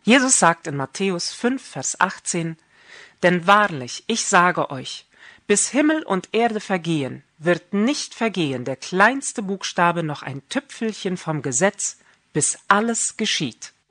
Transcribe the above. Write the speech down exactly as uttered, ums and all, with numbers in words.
Jesus sagt in Matthäus fünf, Vers achtzehn, denn wahrlich, ich sage euch, bis Himmel und Erde vergehen, wird nicht vergehen der kleinste Buchstabe noch ein Tüpfelchen vom Gesetz, bis alles geschieht.